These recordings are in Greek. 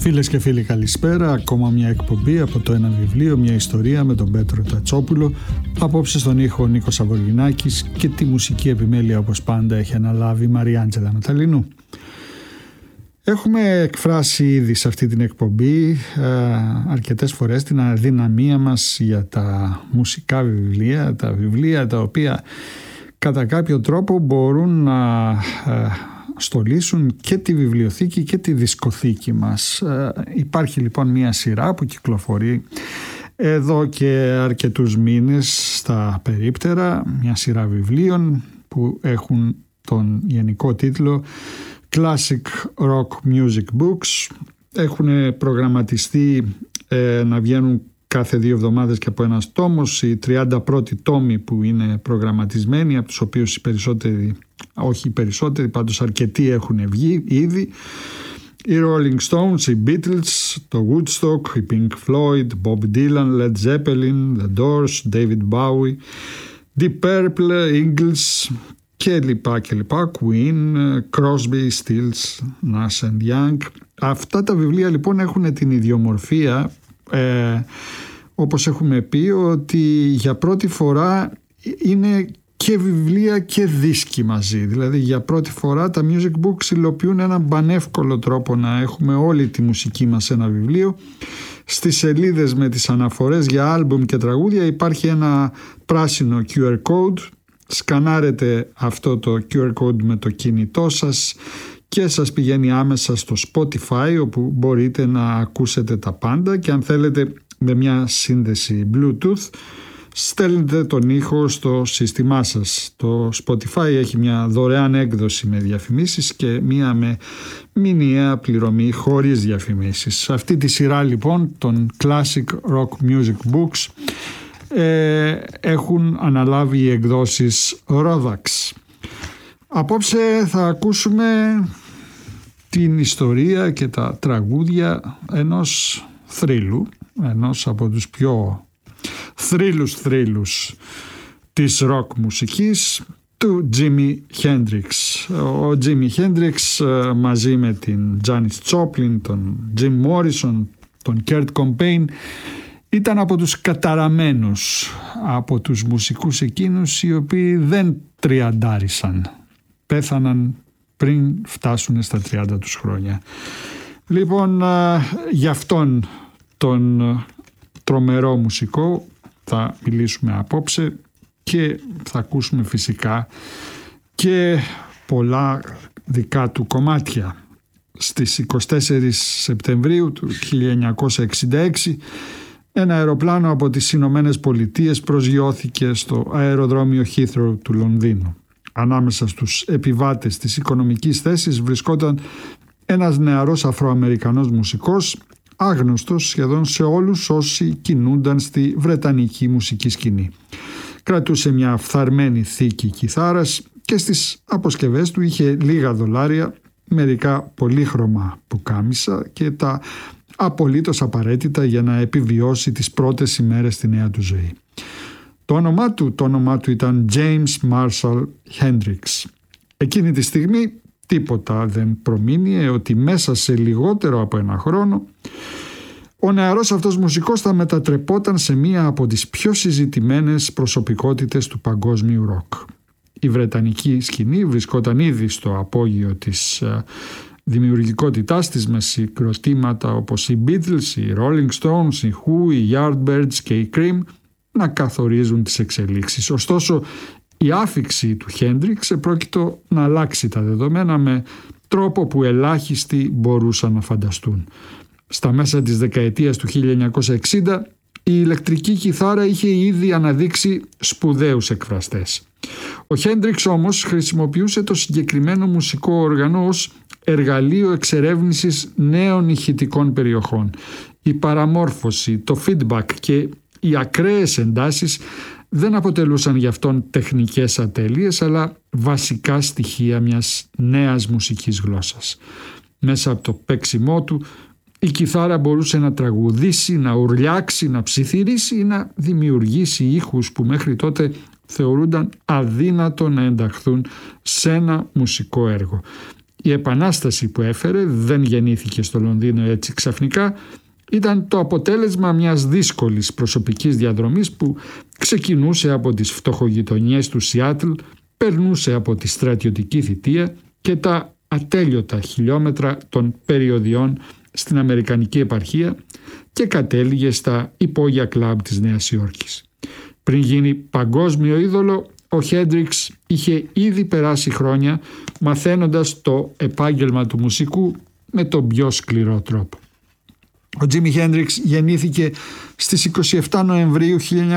Φίλες και φίλοι, καλησπέρα. Ακόμα μια εκπομπή από το Ένα Βιβλίο, μια ιστορία με τον Πέτρο Τατσόπουλο. Απόψε στον ήχο Νίκος Σαββοργινάκης και τη μουσική επιμέλεια, όπως πάντα, έχει αναλάβει η Μαριάντζελα Μεταλλινού. Έχουμε εκφράσει ήδη σε αυτή την εκπομπή αρκετές φορές την αδυναμία μας για τα μουσικά βιβλία, τα βιβλία τα οποία κατά κάποιο τρόπο μπορούν να στολίσουν και τη βιβλιοθήκη και τη δισκοθήκη μας. Υπάρχει λοιπόν μια σειρά που κυκλοφορεί εδώ και αρκετούς μήνες στα περίπτερα, μια σειρά βιβλίων που έχουν τον γενικό τίτλο Classic Rock Music Books. Έχουν προγραμματιστεί να βγαίνουν κάθε 2 εβδομάδες και από ένας τόμος, οι 31οι τόμοι που είναι προγραμματισμένοι, από τους οποίους οι περισσότεροι, όχι οι περισσότεροι, πάντως αρκετοί έχουν βγει ήδη. Οι Rolling Stones, οι Beatles, το Woodstock, οι Pink Floyd, Bob Dylan, Led Zeppelin, The Doors, David Bowie, Deep Purple, Eagles και λοιπά και λοιπά, Queen, Crosby, Stills, Nash and Young. Αυτά τα βιβλία λοιπόν έχουν την ιδιομορφία, όπως έχουμε πει, ότι για πρώτη φορά είναι και βιβλία και δίσκοι μαζί. Δηλαδή για πρώτη φορά τα music books υλοποιούν έναν πανεύκολο τρόπο να έχουμε όλη τη μουσική μας σε ένα βιβλίο. Στις σελίδες με τις αναφορές για άλμπουμ και τραγούδια υπάρχει ένα πράσινο QR code. Σκανάρετε αυτό το QR code με το κινητό σας και σας πηγαίνει άμεσα στο Spotify, όπου μπορείτε να ακούσετε τα πάντα, και αν θέλετε με μια σύνδεση Bluetooth στέλνετε τον ήχο στο σύστημά σας. Το Spotify έχει μια δωρεάν έκδοση με διαφημίσεις και μια με μηνιαία πληρωμή χωρίς διαφημίσεις. Αυτή τη σειρά λοιπόν των Classic Rock Music Books έχουν αναλάβει οι εκδόσεις Rodax. Απόψε θα ακούσουμε την ιστορία και τα τραγούδια ενός θρύλου, ενός από τους πιο θρύλους της ροκ μουσικής, του Jimi Hendrix. Ο Jimi Hendrix μαζί με την Janis Joplin, τον Jim Morrison, τον Kurt Cobain ήταν από τους καταραμένους, από τους μουσικούς εκείνους οι οποίοι δεν τριαντάρισαν. Πέθαναν πριν φτάσουν στα 30 τους χρόνια. Λοιπόν, για αυτόν τον τρομερό μουσικό θα μιλήσουμε απόψε και θα ακούσουμε φυσικά και πολλά δικά του κομμάτια. Στις 24 Σεπτεμβρίου του 1966 ένα αεροπλάνο από τις Ηνωμένες Πολιτείες προσγειώθηκε στο αεροδρόμιο Heathrow του Λονδίνου. Ανάμεσα στους επιβάτες της οικονομικής θέσης βρισκόταν ένας νεαρός Αφροαμερικανός μουσικός, άγνωστος σχεδόν σε όλους όσοι κινούνταν στη βρετανική μουσική σκηνή. Κρατούσε μια φθαρμένη θήκη κιθάρας και στις αποσκευές του είχε λίγα δολάρια, μερικά πολύχρωμα πουκάμισα και τα απολύτως απαραίτητα για να επιβιώσει τις πρώτες ημέρες στη νέα του ζωή. Το όνομά του ήταν James Marshall Hendrix. Εκείνη τη στιγμή τίποτα δεν προμήνυε ότι μέσα σε λιγότερο από ένα χρόνο ο νεαρός αυτός μουσικός θα μετατρεπόταν σε μία από τις πιο συζητημένες προσωπικότητες του παγκόσμιου ροκ. Η βρετανική σκηνή βρισκόταν ήδη στο απόγειο της δημιουργικότητάς της, με συγκροτήματα όπως οι Beatles, οι Rolling Stones, οι Who, οι Yardbirds και οι Cream να καθορίζουν τις εξελίξεις. Ωστόσο, η άφιξη του Χέντριξ επρόκειτο να αλλάξει τα δεδομένα με τρόπο που ελάχιστοι μπορούσαν να φανταστούν. Στα μέσα της δεκαετίας του 1960 η ηλεκτρική κιθάρα είχε ήδη αναδείξει σπουδαίους εκφραστές. Ο Χέντριξ όμως χρησιμοποιούσε το συγκεκριμένο μουσικό όργανο ως εργαλείο εξερεύνησης νέων ηχητικών περιοχών. Η παραμόρφωση, το feedback και οι ακραίες εντάσεις δεν αποτελούσαν γι' αυτόν τεχνικές ατέλειες, αλλά βασικά στοιχεία μιας νέας μουσικής γλώσσας. Μέσα από το παίξιμό του η κιθάρα μπορούσε να τραγουδήσει, να ουρλιάξει, να ψιθυρίσει ή να δημιουργήσει ήχους που μέχρι τότε θεωρούνταν αδύνατο να ενταχθούν σε ένα μουσικό έργο. Η επανάσταση που έφερε δεν γεννήθηκε στο Λονδίνο έτσι ξαφνικά, ήταν το αποτέλεσμα μιας δύσκολης προσωπικής διαδρομής που ξεκινούσε από τις φτωχογειτονιές του Σιάτλ, περνούσε από τη στρατιωτική θητεία και τα ατέλειωτα χιλιόμετρα των περιοδιών στην Αμερικανική επαρχία και κατέληγε στα υπόγεια κλαμπ της Νέας Υόρκης. Πριν γίνει παγκόσμιο είδωλο, ο Χέντριξ είχε ήδη περάσει χρόνια μαθαίνοντας το επάγγελμα του μουσικού με τον πιο σκληρό τρόπο. Ο Τζίμι Χέντριξ γεννήθηκε στις 27 Νοεμβρίου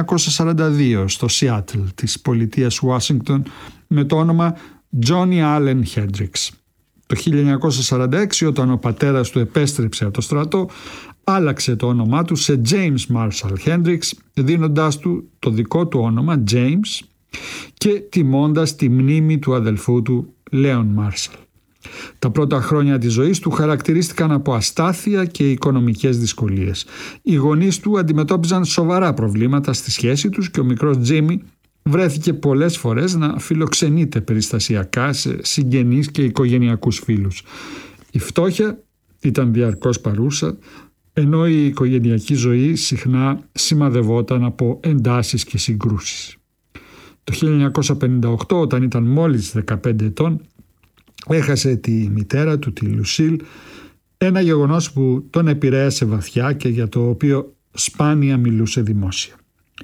1942 στο Σιάτλ της πολιτείας Ουάσιγκτον με το όνομα Τζόνι Άλεν Χέντριξ. Το 1946, όταν ο πατέρας του επέστρεψε από το στρατό, άλλαξε το όνομά του σε James Marshall Hendrix, δίνοντάς του το δικό του όνομα James και τιμώντας τη μνήμη του αδελφού του Λέον Μάρσαλ. Τα πρώτα χρόνια της ζωής του χαρακτηρίστηκαν από αστάθεια και οικονομικές δυσκολίες. Οι γονείς του αντιμετώπιζαν σοβαρά προβλήματα στη σχέση τους και ο μικρός Τζίμι βρέθηκε πολλές φορές να φιλοξενείται περιστασιακά σε συγγενείς και οικογενειακούς φίλους. Η φτώχεια ήταν διαρκώς παρούσα, ενώ η οικογενειακή ζωή συχνά σημαδευόταν από εντάσεις και συγκρούσεις. Το 1958, όταν ήταν μόλις 15 ετών, έχασε τη μητέρα του, τη Λουσίλ, ένα γεγονός που τον επηρέασε βαθιά και για το οποίο σπάνια μιλούσε δημόσια.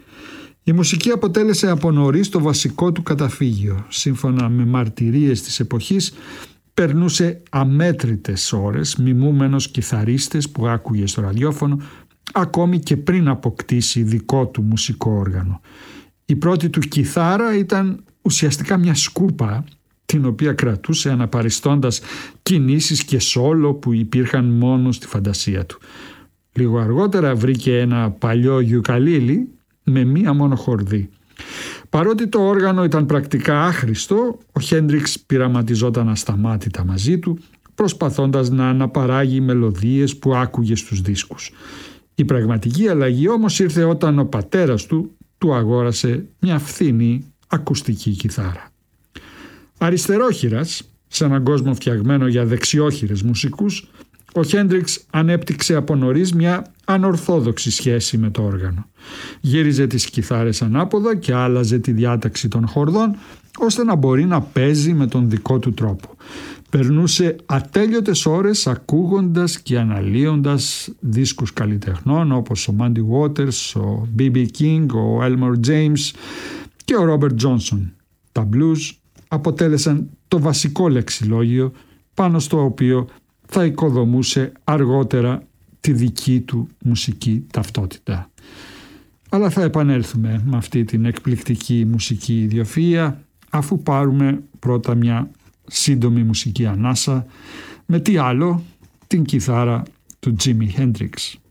Η μουσική αποτέλεσε από νωρίς το βασικό του καταφύγιο. Σύμφωνα με μαρτυρίες της εποχής, περνούσε αμέτρητες ώρες μιμούμενος κιθαρίστες που άκουγε στο ραδιόφωνο, ακόμη και πριν αποκτήσει δικό του μουσικό όργανο. Η πρώτη του κιθάρα ήταν ουσιαστικά μια σκούπα, την οποία κρατούσε αναπαριστώντας κινήσεις και σόλο που υπήρχαν μόνο στη φαντασία του. Λίγο αργότερα βρήκε ένα παλιό γιουκαλίλι με μία μόνο χορδή. Παρότι το όργανο ήταν πρακτικά άχρηστο, ο Χέντριξ πειραματιζόταν ασταμάτητα μαζί του, προσπαθώντας να αναπαράγει μελωδίες που άκουγε στους δίσκους. Η πραγματική αλλαγή όμως ήρθε όταν ο πατέρας του αγόρασε μια φθηνή ακουστική κιθάρα. Αριστερόχειρας, σε έναν κόσμο φτιαγμένο για δεξιόχειρες μουσικούς, ο Χέντριξ ανέπτυξε από νωρίς μια ανορθόδοξη σχέση με το όργανο. Γύριζε τις κιθάρες ανάποδα και άλλαζε τη διάταξη των χορδών, ώστε να μπορεί να παίζει με τον δικό του τρόπο. Περνούσε ατέλειωτες ώρες ακούγοντας και αναλύοντας δίσκους καλλιτεχνών όπως ο Μάντι Waters, ο B.B. King, ο Elmore James και ο Robert Johnson. Τα blues αποτέλεσαν το βασικό λεξιλόγιο πάνω στο οποίο θα οικοδομούσε αργότερα τη δική του μουσική ταυτότητα. Αλλά θα επανέλθουμε με αυτή την εκπληκτική μουσική ιδιοφυΐα, αφού πάρουμε πρώτα μια σύντομη μουσική ανάσα με τι άλλο, την κιθάρα του Τζίμι Χέντριξ.